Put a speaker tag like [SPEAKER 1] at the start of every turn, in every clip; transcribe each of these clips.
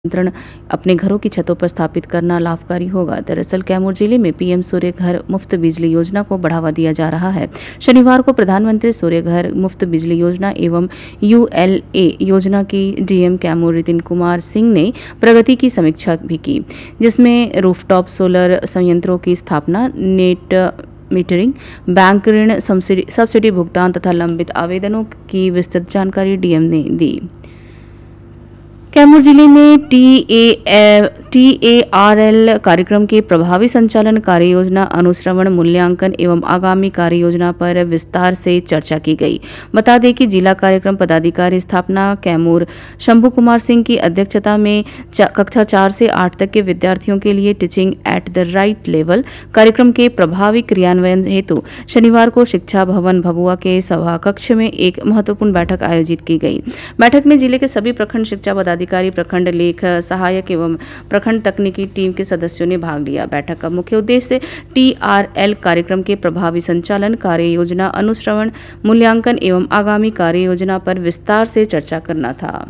[SPEAKER 1] नियंत्रण अपने घरों की छतों पर स्थापित करना लाभकारी होगा। दरअसल कैमूर जिले में पीएम सूर्य घर मुफ्त बिजली योजना को बढ़ावा दिया जा रहा है। शनिवार को प्रधानमंत्री सूर्य घर मुफ्त बिजली योजना एवं यूएलए योजना की डीएम कैमूर रितिन कुमार सिंह ने प्रगति की समीक्षा भी की, जिसमें रूफटॉप सोलर संयंत्रों की स्थापना, नेट मीटरिंग, बैंक ऋण सब्सिडी भुगतान तथा लंबित आवेदनों की विस्तृत जानकारी डीएम ने दी। कैमूर जिले में टीएआरएल कार्यक्रम के प्रभावी संचालन, कार्य योजना अनुश्रवण, मूल्यांकन एवं आगामी कार्य योजना पर विस्तार से चर्चा की गई। बता दें कि जिला कार्यक्रम पदाधिकारी स्थापना कैमूर शंभू कुमार सिंह की अध्यक्षता में कक्षा 4 से 8 तक के विद्यार्थियों के लिए teaching at the right level कार्यक्रम के प्रभावी क्रियान्वयन हेतु शनिवार को शिक्षा भवन भभुआ के सभा कक्ष में एक महत्वपूर्ण बैठक आयोजित की गई। बैठक में जिले के सभी प्रखंड शिक्षा पदाधिकारी, प्रखंड लेख सहायक एवं प्रखंड तकनीकी टीम के सदस्यों ने भाग लिया। बैठक का मुख्य उद्देश्य टीआरएल कार्यक्रम के प्रभावी संचालन, कार्य योजना अनुश्रवण, मूल्यांकन एवं आगामी कार्य योजना पर विस्तार से चर्चा करना था।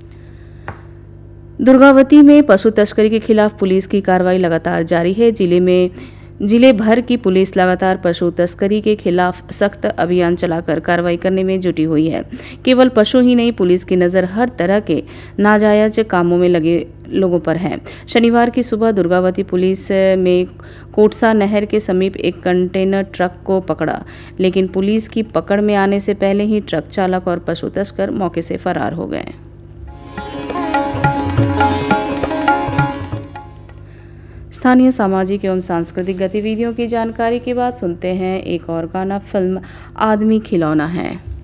[SPEAKER 1] दुर्गावती में पशु तस्करी के खिलाफ पुलिस की कार्रवाई लगातार जारी है। जिले भर की पुलिस लगातार पशु तस्करी के खिलाफ सख्त अभियान चलाकर कार्रवाई करने में जुटी हुई है। केवल पशु ही नहीं, पुलिस की नज़र हर तरह के नाजायज कामों में लगे लोगों पर है। शनिवार की सुबह दुर्गावती पुलिस में कोटसा नहर के समीप एक कंटेनर ट्रक को पकड़ा, लेकिन पुलिस की पकड़ में आने से पहले ही ट्रक चालक और पशु तस्कर मौके से फरार हो गए। स्थानीय सामाजिक एवं सांस्कृतिक गतिविधियों की जानकारी के बाद सुनते हैं एक और गाना। फिल्म आदमी खिलौना है।